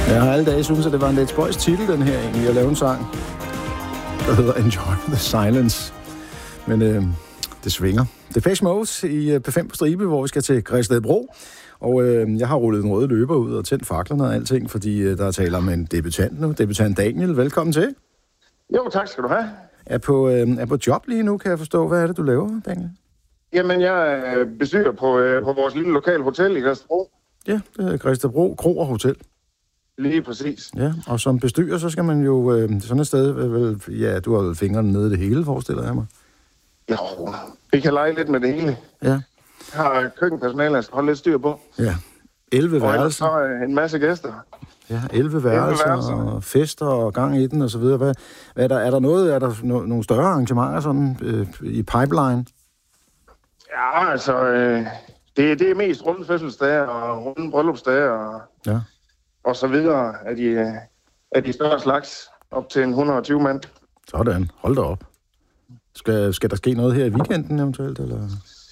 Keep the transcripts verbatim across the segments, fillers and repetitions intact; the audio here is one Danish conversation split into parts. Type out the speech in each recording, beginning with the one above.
Jeg har alle dage synes, at det var en lidt spøjs titel, den her egentlig, at lave en sang, der hedder Enjoy the Silence. Men øh, det svinger. Depeche Mode i øh, P fem på stribe, hvor vi skal til Gredstedbro. Og øh, jeg har rullet en røde løber ud og tændt faklerne og alting, fordi øh, der er tale om en debutant nu. Debutant Daniel, velkommen til. Jo, tak skal du have. Er på, øh, er på job lige nu, kan jeg forstå. Hvad er det, du laver, Daniel? Jamen, jeg er bestyrer på, øh, på vores lille lokale hotel i Gredstedbro. Ja, det er Gredstedbro Kro og Hotel. Lige præcis. Ja, og som bestyrer, så skal man jo øh, sådan et sted, vel, ja, du har vel fingrene nede i det hele, forestiller jeg mig. Jo, vi kan lege lidt med det hele. Ja. Jeg har køkkenpersonale, jeg skal holde lidt styr på. Ja, elleve værelser. Og så en masse gæster. Ja, elleve værelser og fester og gang i den og så videre. Hvad, hvad er, der, er der noget, er der no, nogle større arrangementer sådan øh, i pipeline? Ja, altså, øh, det, det er mest runde fødselsdage og runde bryllupsdage og, ja. og så videre af de, af de større slags, op til en hundrede og tyve mand. Sådan, hold da op. Skal, skal der ske noget her i weekenden eventuelt, eller?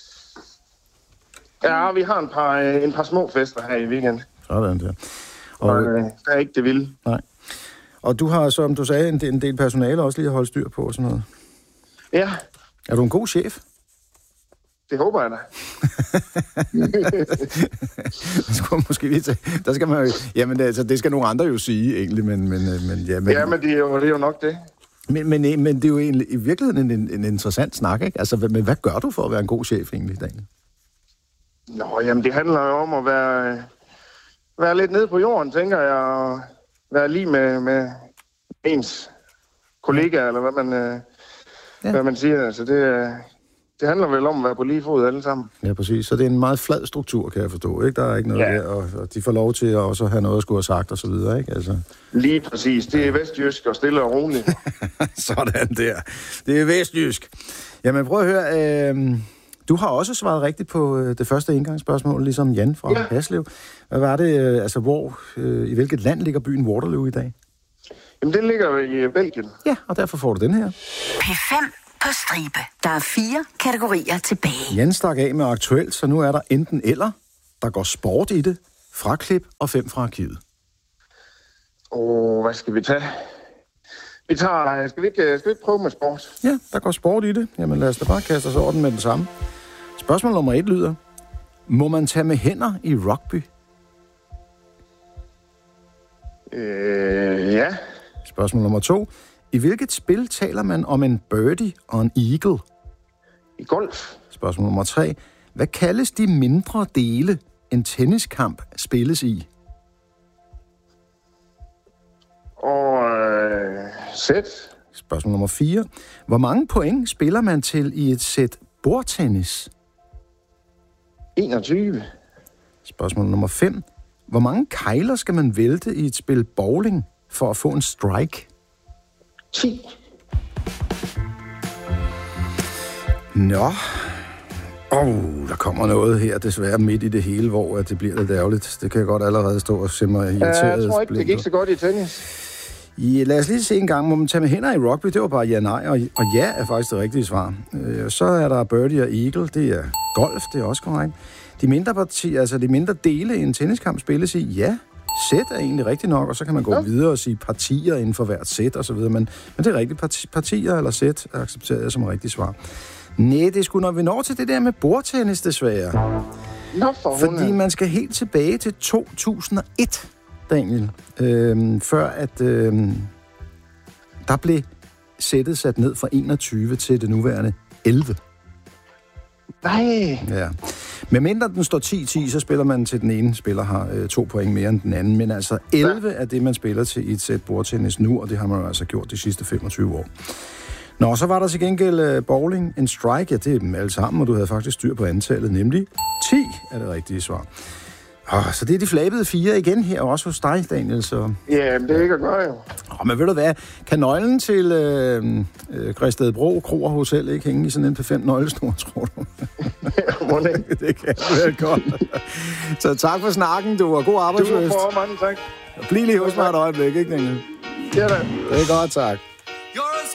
Ja, vi har en par, en par små fester her i weekenden. Sådan der. Og, og øh, der er ikke det vilde. Nej. Og du har, som du sagde, en del, en del personale også lige at holde styr på og sådan noget. Ja. Er du en god chef? Det håber jeg da. Det skulle måske lige tage. Der skal man jo, jamen, det, altså, det skal nogle andre jo sige, egentlig, men... men, men ja, men, ja, men det er, jo, det er jo nok det. Men, men, men det er jo egentlig, i virkeligheden en, en interessant snak, ikke? Altså, men hvad gør du for at være en god chef, egentlig, Daniel? Nå, jamen, det handler jo om at være, være lidt nede på jorden, tænker jeg, og være lige med, med ens kollega, eller hvad man, ja. hvad man siger. Altså, det, det handler vel om at være på lige fod alle sammen. Ja, præcis. Så det er en meget flad struktur, kan jeg forstå, ikke? Der er ikke noget ja. der, og, og de får lov til at også have noget at skulle have sagt, og så videre, ikke? Altså. Lige præcis. Det er vestjysk og stille og roligt. Sådan der. Det er vestjysk. Jamen, prøv at høre... Øh... Du har også svaret rigtigt på øh, det første indgangsspørgsmål, ligesom Jan fra ja. Haslev. Hvad var det, øh, altså hvor, øh, i hvilket land ligger byen Waterloo i dag? Jamen, den ligger i Belgien. Ja, og derfor får du den her. P fem på stribe. Der er fire kategorier tilbage. Jan stak af med aktuelt, så nu er der enten eller, der går sport i det, fraklip og fem fra arkivet. Åh, hvad skal vi tage? Vi tager, skal vi ikke, skal vi ikke prøve med sport? Ja, der går sport i det. Jamen lad os da bare kaste os over den med den samme. Spørgsmål nummer et lyder: må man tage med hænder i rugby? Øh, ja. Spørgsmål nummer to: i hvilket spil taler man om en birdie og en eagle? I golf. Spørgsmål nummer tre: hvad kaldes de mindre dele, en tenniskamp spilles i? Og øh, sæt. Spørgsmål nummer fire: hvor mange point spiller man til i et sæt bordtennis? enogtyve. Spørgsmål nummer fem: hvor mange kegler skal man vælte i et spil bowling for at få en strike? ti. Nå. Åh, oh, der kommer noget her desværre midt i det hele, hvor det bliver lidt ærgerligt. Det kan jeg godt allerede stå og se mig irriteret. Jeg tror ikke, det gik så godt i tennis. Ja, lad os lige se en gang. Må man tage med hænder i rugby? Det var bare ja, nej. Og, og ja er faktisk det rigtige svar. Øh, så er der birdie og eagle. Det er golf. Det er også korrekt. De mindre partier, altså de mindre dele i en tenniskamp spilles i, ja. Sæt er egentlig rigtigt nok, og så kan man gå ja. videre og sige partier inden for hvert sæt og så videre. Men, men det er rigtigt. Parti, partier eller sæt er accepteret som rigtigt svar. Nej, det er sgu, når vi når til det der med bordtennis, desværre. Nå, for Fordi man skal helt tilbage til to tusind og et, Daniel, øhm, før at øhm, der blev sættet sat ned fra enogtyve til det nuværende elleve. Nej. Ja. Med mindre den står ti ti, så spiller man til den ene spiller har øh, to point mere end den anden. Men altså elleve er det, man spiller til i et sæt bordtennis nu, og det har man jo altså gjort de sidste femogtyve år. Nå, så var der til gengæld uh, bowling, en strike, ja, det er dem alle sammen, og du havde faktisk styr på antallet, nemlig ti er det rigtige svar. Oh, så det er de flabede fire igen her, også hos dig, Daniel. Så... ja, men det er ikke at gøre, jo. Oh, men ved du hvad, kan nøglen til øh, øh, Gredstedbro Kro og Hotel ikke hænge i sådan en P fem nøglesnor, tror du? Ja, må det ikke. Det kan være godt. Så tak for snakken, du var god arbejdsløst. Du var for, mange tak. Bliv lige hos mig et øjeblik, ikke, Daniel? Ja da. Det er godt, tak.